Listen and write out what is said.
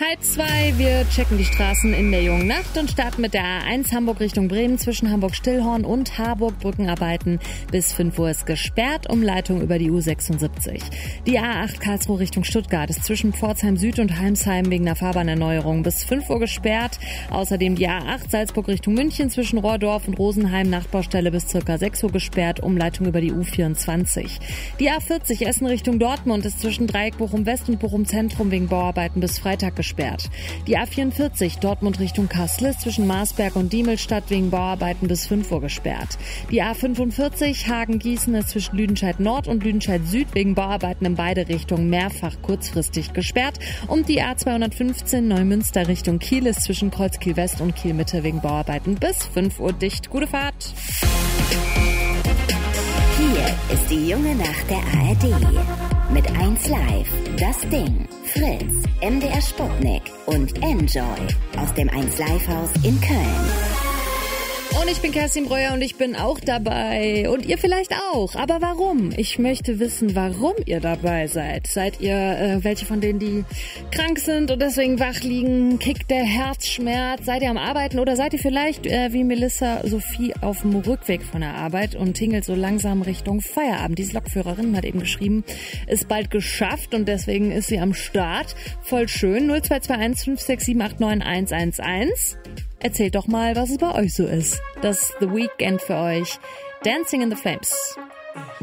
Teil 2, wir checken die Straßen in der jungen Nacht und starten mit der A1 Hamburg Richtung Bremen zwischen Hamburg-Stillhorn und Harburg. Brückenarbeiten bis 5 Uhr ist gesperrt, Umleitung über die U76. Die A8 Karlsruhe Richtung Stuttgart ist zwischen Pforzheim Süd und Heimsheim wegen einer Fahrbahnerneuerung bis 5 Uhr gesperrt. Außerdem die A8 Salzburg Richtung München zwischen Rohrdorf und Rosenheim Nachtbaustelle bis ca. 6 Uhr gesperrt, Umleitung über die U24. Die A40 Essen Richtung Dortmund ist zwischen Dreieck Bochum West und Bochum Zentrum wegen Bauarbeiten bis Freitag gesperrt. Die A44 Dortmund Richtung Kassel ist zwischen Marsberg und Diemelstadt wegen Bauarbeiten bis 5 Uhr gesperrt. Die A45 Hagen-Gießen ist zwischen Lüdenscheid Nord und Lüdenscheid Süd wegen Bauarbeiten in beide Richtungen mehrfach kurzfristig gesperrt. Und die A215 Neumünster Richtung Kiel ist zwischen Kreuzkiel West und Kiel Mitte wegen Bauarbeiten bis 5 Uhr dicht. Gute Fahrt! Hier ist die junge Nacht der ARD. Mit 1 Live, Das Ding, Fritz, MDR Sputnik und Enjoy aus dem 1 Live Haus in Köln. Und ich bin Kerstin Breuer und ich bin auch dabei. Und ihr vielleicht auch. Aber warum? Ich möchte wissen, warum ihr dabei seid. Seid ihr welche von denen, die krank sind und deswegen wach liegen? Kickt der Herzschmerz? Seid ihr am Arbeiten? Oder seid ihr vielleicht wie Melissa Sophie auf dem Rückweg von der Arbeit und tingelt so langsam Richtung Feierabend? Diese Lokführerin hat eben geschrieben, ist bald geschafft und deswegen ist sie am Start. Voll schön. 0221 567 891 111. Erzählt doch mal, was es bei euch so ist. Das The Weekend für euch. Dancing in the Flames.